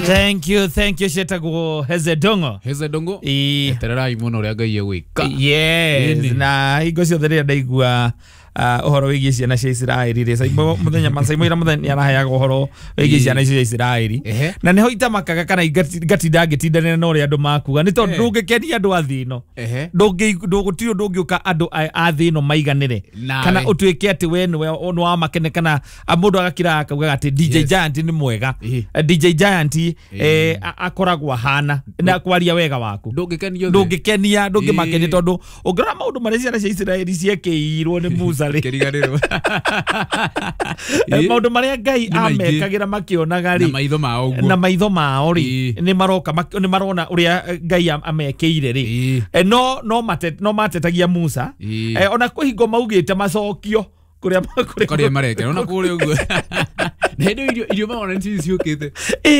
Thank you Shetagwo Hezedongo. Etererai muno ria Ngai egwika. Yes, na higo ciothe ria ndaigua uhoro wigie ciana cia Israeli ri saimo muthenya masaimo muthenya araheaga uhoro wigie ciana cia Israeli na neho itamakaga kana gatinda ngitindane na uria andu makuga ni tondu ndungikenia andu athino ndungutio ndungiuka andu athino maiganire kana utuike ati we ni wa makene kana mundu agakira akauga ati DJ Giant ni mwega DJ Giant akoragwo hana na kwaria wega waku ndungikenia ndungimakenia tondu ungirora maundu maria ciana cia Israeli ciekeirwo ni Musa kerigariro maundu maria Ngai amekagira makionaga ri na maitho mao ri ni maroka ni marona uria Ngai amekeire ri no matetagia Musa ona kuhingo maugite macokio kuria mareke ona kuri uguo nendo irio maona nti ciukite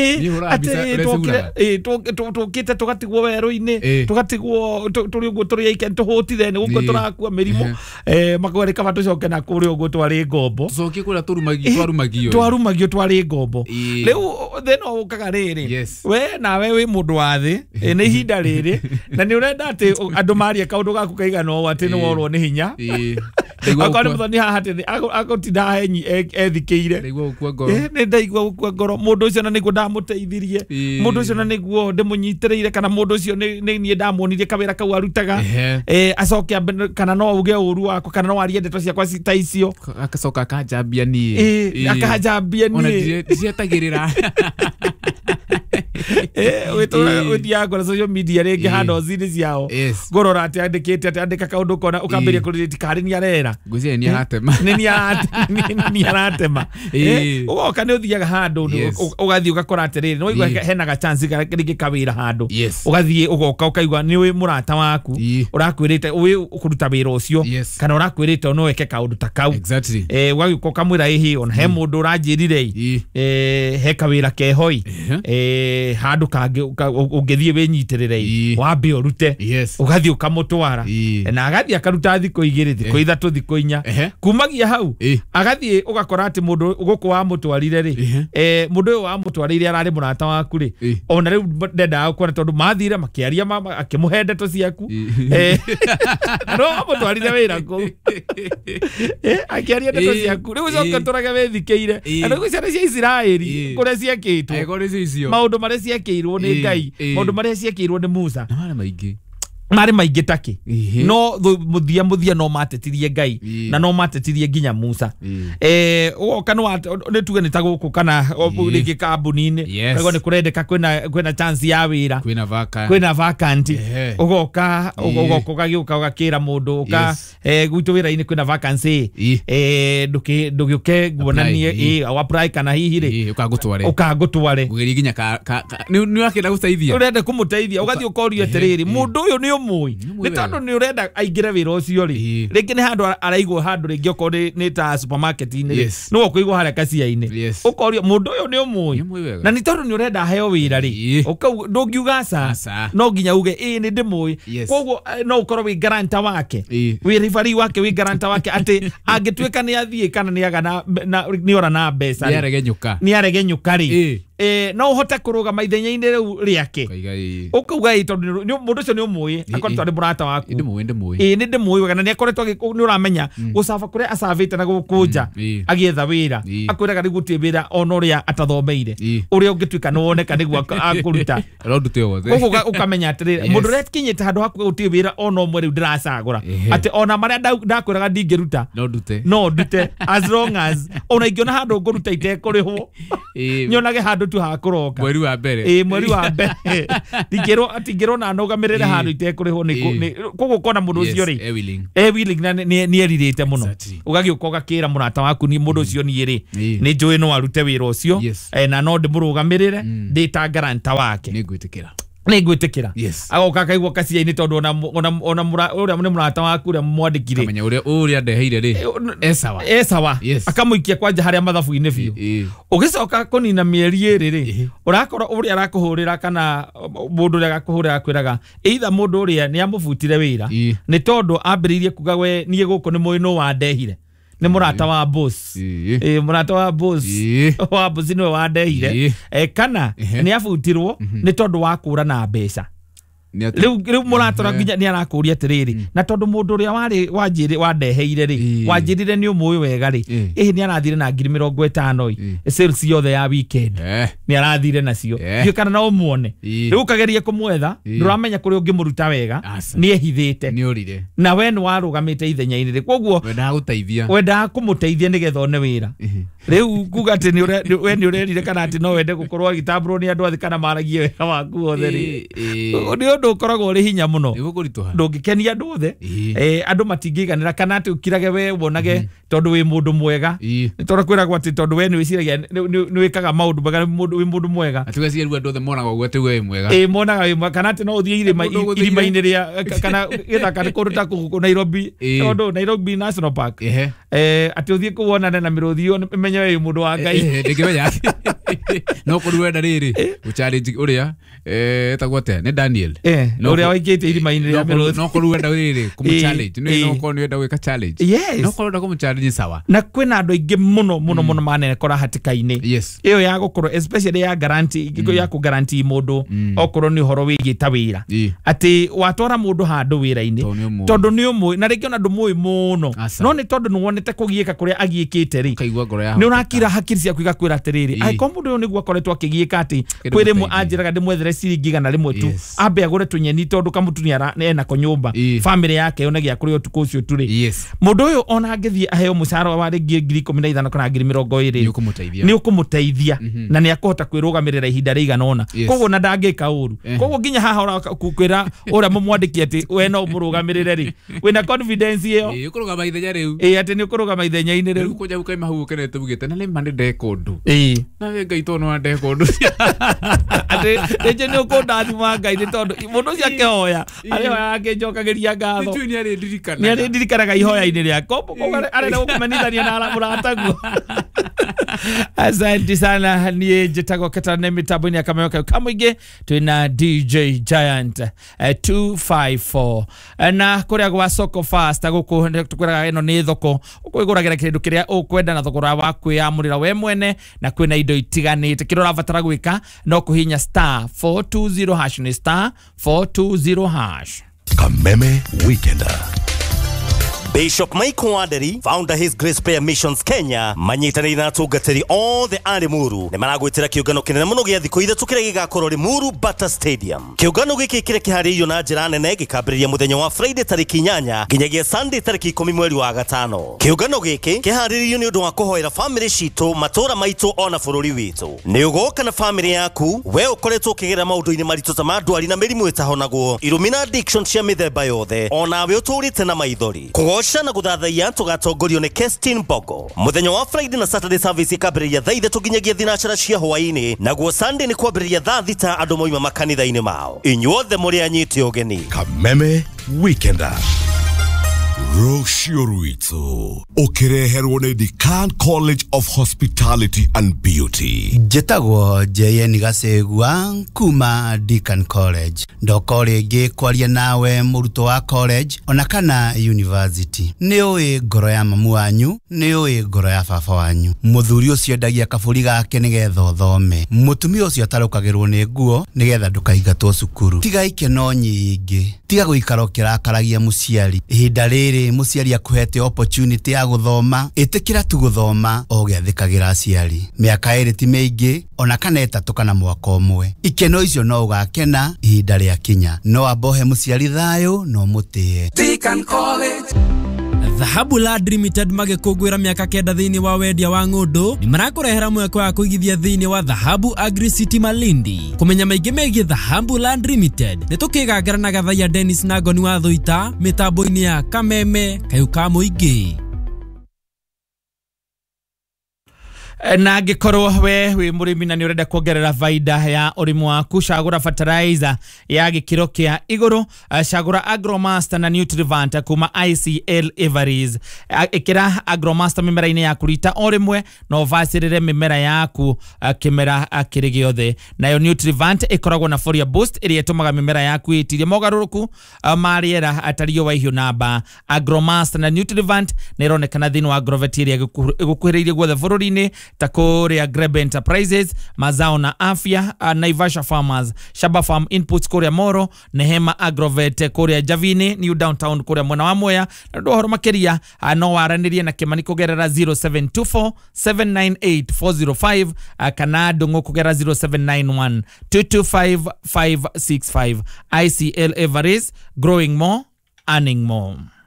tukite tugatigwo weru-ini tugatigwo turi uguo turi ike tuhutithe ni guko turakua mirimu makwere kaba tucoke na kuri uguo twari ngombo tucokie kuria twarumagio twari ngombo riu theno ukaga riri we nawe wi mundu wa thi ni ihinda riri na ni urenda ati andu maria kaundu gaku kaigana o ati ni worwo ni hinya akoni muthoni haha ati agotinda henyi ethikire ni ndaigua gukua ngoro mundu ucio na niguo ndamuteithirie mundu ucio na niguo ndimunyitiriire kana mundu ucio ni nie ndamuonirie kawira kau arutaga acoke kana no uge uru wako kana no arie ndeto ciakwa ta icio akacoka akajambia nie ona cietagirira withia ngora social media ringi hando zini ciao ngorora ati andikite ati andika kaundu kona ukambiria kuriti kari ni arera nguzie ni aratema ni aratema ugoka ni uthiaga handu ugathii ugakora atiriri no igwa hena ga chance ringi kawira handu ugathii ugoka ukaigwa ni wi murata waku urakwirite wi kuruta wira ucio kana urakwirite no weke kaundu ta kau wagiko kamwira hihi ona he mundu uranjirire he kawira kehoi handu kangi ungithie winyitirire wambe urute ugathie ukamutwara na agathie akaruta thiko igiri thiko ithatu thiko inya kumagia hau agathie ugakora ati mundu guku wa mutwarire ri mundu uyu wa mutwarire arari murata waku ri ona riu ndenda kuona tondu mathire makiaria akimuhe ndeto ciaku no mutwarire wira ku akiaria ndeto ciaku riu coka turage withikeire na riu ciana cia Israeli kuria ciekitwo maundu maria ciekirwo ni Ngai maundu maria ciekirwo ni Musa mari maingi taki no muthia no matetirie Ngai na no matetirie nginya Musa kana ni tuge ni taguku kana ringi kambuni-ini ego ni kurendeka kwina chance ya wira kwina vacant ugoka ugagiuka mundu uka gwitu wira-ini kwina vacancy ndugiuke guonanie apply kana hihi ri ukagutware ugeri nginya ni wakenda guteithia urenda kumuteithia ugathii ukorio atiriri mundu uyu ni umui ni tondu ni urenda aingire wira ucio ri ringi ni handu araigwo handu ringi okori ni ta supermarket ini no ukuigwo haria kacia-ini ukorio mundu uyu ni umui na ni tondu ni urenda heo wira ri ndungiuga sa no nginya uge ni ndimui koguo no ukorwo wi guarantor wake wi referee wake wi guarantor wake ati angitweka ni athie kana ni aga ni ora na mbeca ni aregenyuka ri no hote kurugama ithenya-ini riu riake ukauga tondu mundu ucio ni umui akoretwo ari murata waku ni ndimui kana ni akoretwo ni uramenya gucaba kuria acabite na gukunja agietha wira akwiraga ni gutie wira ona uria atathomeire uria ungitwika ni woneka niguo akuruta koguo ukamenya atiriri mundu uria kinyite handu haku gutie wira ona umwe riu ndiracagura ati ona maria ndakwiraga ndingiruta no ndute as long as ona ingiona handu nguruta itekurihwo nyonage handu tu hakuroka mweri wa mbere ndingirwo na nogamirire handu itekurihwo ni koguo kona mundu ucio ri willing na ni eririte muno ugagiuka ugakira murata waku ni mundu ucio ni ri ni njui no arute wira ucio na no ndimurugamirire ndita guarantor wake ni ngwitikira agoka kaigwo kacia-ini tondu ona uria ni murata waku uria mwandikire kamenya uria ndeheire ri esawa akamuikia kwanja haria mathabu-ini biu ugicoka kunina mieri iri ri urakora uria arakuhurira kana mundu uria agakuhurira akwiraga either mundu uria ni amubutire wira ni tondu ambiririe kuga we nie guku ni muino wa ndehire ni murata wa boss murata wa boss wa boss ni wandehire kana ni abutirwo ni tondu wa kura na mbeca riu muratora nginya ni arakuria atiriri na tondu mundu uria wari wandeheire ri wanjirire ni umuyu wega ri ni arathire na 50,000 sales yothe ya weekend ni arathire nacio dio kana no muone riu kageria kumwetha nduramenya kuri ungimuruta wega ni ehithite ni urire na we ni warugamite ithenya-ini ri koguo wenda kumuteithia nigetha one wira riu kuga ati ni we ni urerire kana ati no wende gukorwo gitambro ni andu athi kana maragie wega waku othe ri ndu koragwo ri hinya muno ndungikenia andu othe andu matingiganira kana ati ukirage we wonage tondu wi mundu mwega tondu kwiragwo ati tondu we ni wiciragia ni wikaga maundu mega wi mundu mwega atugacie ru andu othe monaga uguo ati we mwega monaga we kana ati no uthie irima-ini ria kana githaka ni kundu ta Nairobi tondu Nairobi National Park ati uthie kuwonana na miruthio menye we mundu wa Ngai ndikimenya no kuru wenda riri uchallenge uria etagwote ni Daniel uria waikite irima-ini ria miruthi no kuru wenda riri kumchallenge no ko ni wenda gwika challenge no kuru wenda kumchallenge sawa na kwina andu aingi muno manene kora hatika-ini iyo ya gukorwo especially ya guarantee ya ku guarantee mundu okorwo ni horo wigi ta wira ati watwara mundu handu wira-ini tondu ni umwe na ringi ona ndumui muno no ni tondu ni wonete kugiika kuria agiikite ri ni urakira hakiri cia kuiga kwira atiriri ai ko mundu ni gwa koretwo akigiika ati kwire mu anjiraga ndimwethere ciringi gana rimwe tu ambe agure tunyeni tondu kamutunia ena ko nyumba family yake onagia kuri utuku ucio turi mundu uyu ona angithie aheo mucara wa ringi 15,000 kana 20,000 ni ukumuteithia na ni akuhota kwirugamirira ihinda rigana ona koguo na ndangika uru koguo nginya haha kwira uria mumwandiki ati we no murugamirire ri wina confidence iyo ukurugama ithenya riu ati ni ukurugama ithenya-ini riu kuja ukaima hau ukenete bugite na lemba ndi ndekundu na we Ngai tono ndekundu ati eje ni ukundathima Ngai ni tondu mundu cia kehoya ari yake njokagiria ngatho ni ari ndirikanaga ihoya-ini riako arenda gukumenithania na murataguo asante sana ni jitago ketane mitambo ni akameoka kamuingi twina DJ Giant 254 na kuria gwa soko fast guku tukwiraga ino ni thoko ukwiguragira kindu kiria ukwenda na thogora wa kwiyamurira we mwene na kwina indo itiganite kirora batara gwika no kuhinya *420# ni *420#. Kameme Weekender. Bishop Michael Waderi, founder His Grace Prayer Missions Kenya, manyitani na tugateri all the Alimuru. Ne maragwitira kiugano kinene muno gia thikũ ithatũ kiria gigakorwo Limuru Bata Stadium. Kiugano giki kiria kihariirio na njira nene gikambĩrĩria muthenya wa Friday tariki 8 nginyagia Sunday tariki 10 mweri wa gatano. Kiugano giki kihariirio ni undu wa kuhoera family citu matura maitu ona bururi witu. Ni ugoka na family yaku we ukoretwo ukigera maundu-ini maritu ta mandwari na mirimu itahonagwo irumina addiction cia mithemba yothe ona we uturite na maithori. Kugosha na guthathaia tugatongorio ni Kestin Bogo. Muthenya wa Friday na Saturday service ikambĩrĩria thaa 3 nginyagia thinacara cia hwaini naguo Sunday ni kwambĩrĩria thaa 6 andu moima makanitha-ini mao. Inyuothe muri anyite ugeni. Kameme Weekender. Rocio Ruito ukireherwo ni Dekan College of Hospitality and Beauty. Jetagwo JN Gasegwa kuma Dekan College. Ndoko ringi kwaria nawe muruto wa college ona kana university. Ni ui ngoro ya mamu wanyu, ni ui ngoro ya baba wanyu. Muthuri ucio endagia kaburi gake nigetha uthome. Mutumia ucio atarukagirwo ni nguo nigetha ndukaingatwo cukuru. Tiga ikeno nyingi. Tiga guikara ukirakaragia muciari. Ihinda riri muciari akuhete opportunity ya guthoma, itikira tu guthoma o giathikagira aciari. Miaka iri ti mingi ona kana itatu kana mwaka umwe. Ikeno icio no ugakena ihinda ria kinya. No abohe muciari thayo no mutie. Dekan College. Dhahabu Land Limited magikugwira miaka kenda thiini wa wendia wa ng'undu ni marakurehera mweko wa kuigithia thiini wa Dhahabu Agri City Malindi. Kumenya maingi megie Dhahabu Land Limited ni tukigangara na Gathaiya Dennis na Ngoni wa Thuita mitambo-ini ya Kameme Kayuka Muingi. na gikorwo we murimi na ni urenda kuongerera faida ya urimu waku cagura fertilizer ya gikiro kia iguru cagura Agromaster na Nutrivant kuma ICL Everest ikira Agromaster mimera-ini yaku rita orimwe no vasirire mimera yaku kimera kiri giothe nayo Nutrivant ikoragwo na Folia Boost iria itumaga mimera yaku itirie mogaruruku mariera atario wa hiyo namba Agromaster na Nutrivant nironekana thini wa Agrovet iria igukuhiririe guothe bururi-ini Takoria Grebe Enterprises, Mazao na Afya, Naivasha Farmers, Shaba Farm Inputs Korea Moro, Nehema Agrovet Korea Javini, New Downtown Korea Mwena wa Moya, na dohoro makeria no waranirie na Kimani kugerera 0724 798 405 kana Dongo kugerera 0791 225 565. ICL Everest, growing more, earning more.